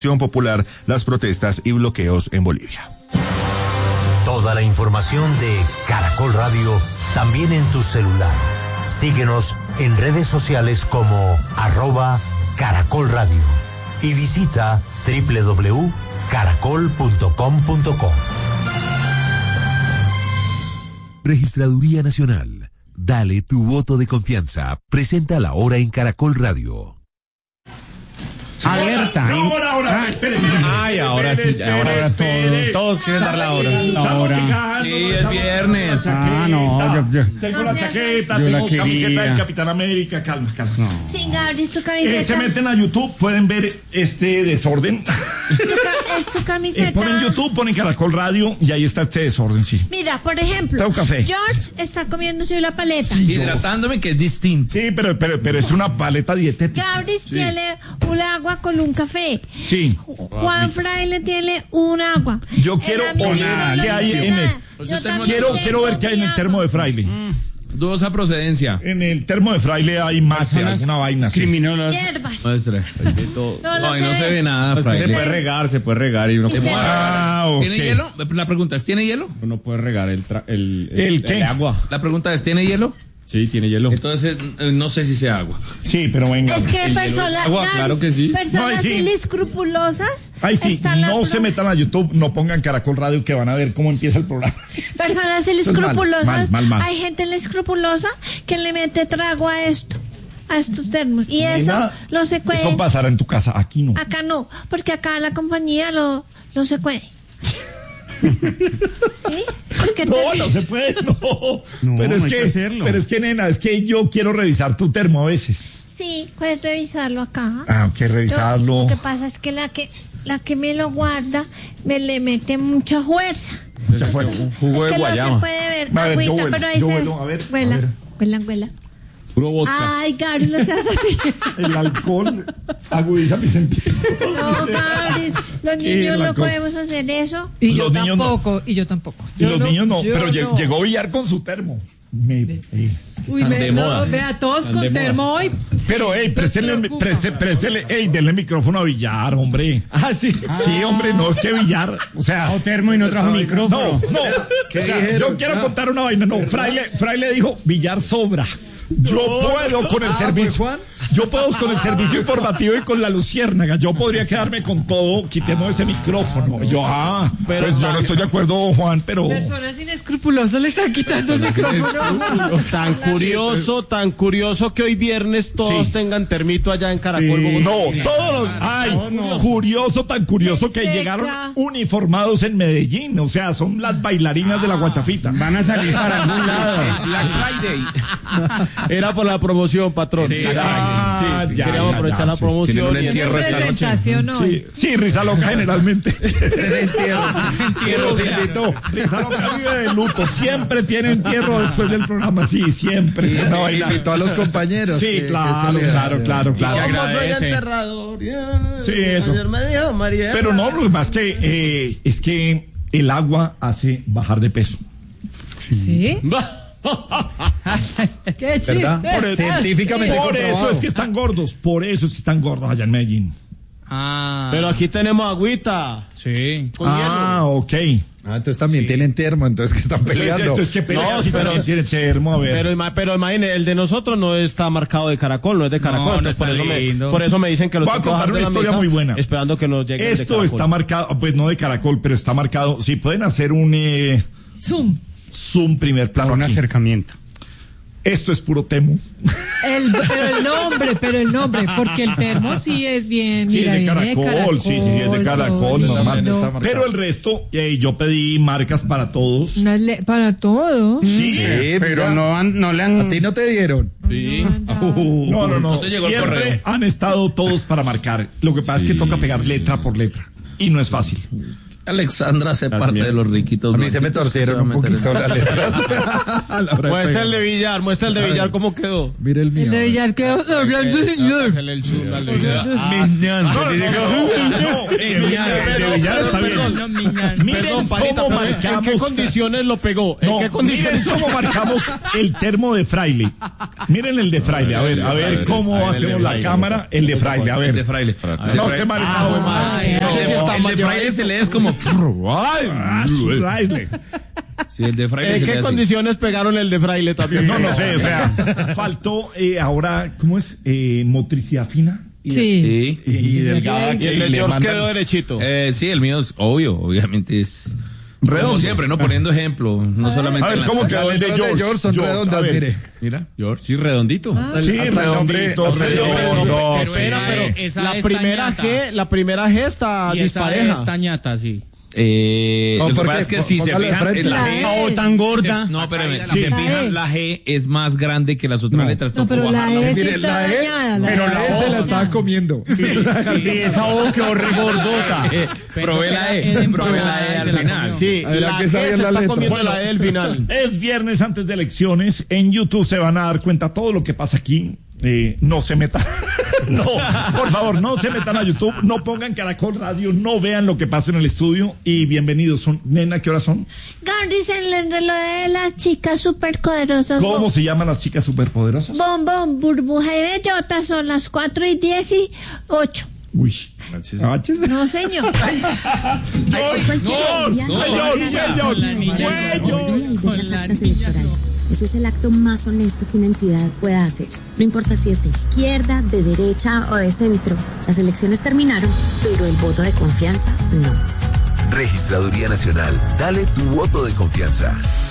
Popular, las protestas y bloqueos en Bolivia. Toda la información de Caracol Radio también en tu celular. Síguenos en redes sociales como @Caracol Radio y visita www.caracol.com.co. Registraduría Nacional. Dale tu voto de confianza. Presenta la hora en Caracol Radio. Alerta. Ahora, espérenme. Ay, ahora sí, ahora todos quieren dar la hora. Sí, es viernes. Tengo la chaqueta, tengo camiseta del Capitán América. Calma. No. Sí, Gabriel, tu camiseta. Se meten a YouTube, pueden ver este desorden. Es tu camiseta. Ponen YouTube, ponen Caracol Radio y ahí está este desorden, sí. Mira, por ejemplo, Tengo café. George está comiéndose la paleta. Sí, hidratándome, que es distinto. Sí, pero es una paleta dietética. Gabriel tiene un agua con un café. Sí. Juan Fraile tiene un agua. Yo quiero oler qué hay en el... Quiero ver qué hay en el termo de Fraile. Dudosa procedencia. En el termo de Fraile hay mate, alguna vaina así. Hierbas. Muestra. No se ve nada, pues Fraile. Se puede regar y uno okay. ¿Tiene hielo? La pregunta es, ¿tiene hielo? Uno puede regar el agua. La pregunta es, ¿tiene hielo? Sí, tiene hielo. Entonces, no sé si sea agua. Sí, pero venga. Es que personas, claro que sí. Personas inescrupulosas. Ay, sí, no se metan a YouTube, no pongan Caracol Radio que van a ver cómo empieza el programa. Personas inescrupulosas. Mal. Hay gente inescrupulosa que le mete trago a estos termos. Y eso lo se puede. Eso pasará en tu casa, aquí no. Acá no, porque acá la compañía lo se puede. ¿Sí? No se puede, no. Pero es que, nena, es que yo quiero revisar tu termo a veces. Sí, puedes revisarlo acá. Ok, revisarlo. Lo que pasa es que la que me lo guarda me le mete mucha fuerza. Mucha fuerza. Un jugo de guayaba. No se puede ver, agüita, pero ahí huela. Puro vodka. Ay, Gabriel, no seas así. El alcohol agudiza mis sentidos. No, Gabriel, los niños no podemos hacer eso. Y yo tampoco. Y los niños no, pero llegó Villar con su termo. Vea, todos con termo hoy. Pero, préstele, denle el micrófono a Villar, hombre. Sí. Sí, hombre, no es que Villar, o sea. O termo y no trajo micrófono. No. Yo quiero contar una vaina. No, Fraile dijo, Villar sobra. Yo puedo con el servicio. Yo puedo con el servicio informativo y con la luciérnaga. Yo podría quedarme con todo, quitemos ese micrófono. Pero pues yo no estoy de acuerdo, Juan, pero. Personas inescrupulosas le están quitando el micrófono. Tan curioso que hoy viernes todos tengan termito allá en Caracol. Sí. No, todos. Tan curioso que llegaron uniformados en Medellín. O sea, son las bailarinas de la guachafita. Van a salir para algún lado. Black Friday. Era por la promoción, patrón. Sí, queríamos aprovechar la promoción. Un entierro esta noche. Sí, Risa Loca generalmente. Entierro se invitó. Risa Loca vive de luto. Siempre tiene entierro después del programa. Sí, siempre. Sí, invitó a los compañeros. Sí, claro. Se agradece. Soy enterrador. Sí, eso. Pero no, lo que pasa es que el agua hace bajar de peso. ¿Sí? Qué chiste. ¿Verdad? Científicamente comprobado. Por eso es que están gordos allá en Medellín. Pero aquí tenemos agüita. Sí. Con hielo. Ok. Entonces también tienen termo, entonces que están peleando. Entonces que pelean, pero tienen termo, a ver. Pero imagínate, el de nosotros no está marcado de Caracol, no es de Caracol. Entonces por eso me dicen que lo voy a contar una historia muy buena. Esperando que nos llegue. Esto está marcado, pues no de Caracol, pero está marcado. Si pueden hacer un Zoom primer plano. Un acercamiento. Esto es puro Temu. Pero el nombre, porque el termo sí es bien. Sí, mira, es de Caracol, sí, es de Caracol, normal. Pero el resto, yo pedí marcas para todos. ¿Para todos? Sí, pero no le han. ¿A ti no te dieron? Sí. No. No te llegó el correo. Siempre han estado todos para marcar. Lo que pasa es que toca pegar letra por letra. Y no es fácil. Alexandra hace parte de los riquitos. A mí se me torcieron un poquito las letras. Muestra el de Villar cómo quedó. Mira el mío. El de Villar quedó hablando señor. No, Villar está bien. Miren cómo marcamos. ¿En qué condiciones lo pegó? ¿En qué condiciones? Miren cómo marcamos el termo de Fraile. Miren el de Fraile. A ver cómo hacemos la cámara. El de Fraile, a ver. El de Fraile. No, este man está muy mal. El de Fraile se lee es como... Fraile. Sí, el de Fraile. ¿En qué condiciones pegaron el de Fraile también? No sé, o sea, faltó ahora, ¿cómo es? Motricidad fina. Sí. Y delgada. Y el de George quedó derechito. Sí, el mío es obviamente es... Como siempre, ¿no? Poniendo ejemplo, no solamente... A ver, ¿cómo quedó el de George? Son redondas, mire. Mira, George. Sí, redondito. Sí, redondito. Pero la primera G está dispareja. Esta ñata, sí. Lo que pasa es que si se fijan, la G tan gorda. No, pero si se fijan, la G es más grande que las otras letras. No, pero la E Mire, la E, pero la E se la estaba comiendo. Sí, esa O quedó regordota. Probé la E al final. Sí, la G se está comiendo la E al final. Es viernes antes de elecciones. En YouTube se van a dar cuenta todo lo que pasa aquí. No se metan. No, por favor, no se metan a YouTube. No pongan Caracol Radio. No vean lo que pasa en el estudio. Y bienvenidos. Nena, ¿qué horas son? Gardis en el reloj de las chicas superpoderosas. ¿Cómo se llaman las chicas superpoderosas? Bombón, burbuja y bellota. Son las 4:18. Uy. No, señor. Eso es el acto más honesto que una entidad pueda hacer. No importa si es de izquierda, de derecha o de centro. Las elecciones terminaron, pero el voto de confianza no. Registraduría Nacional. Dale tu voto de confianza.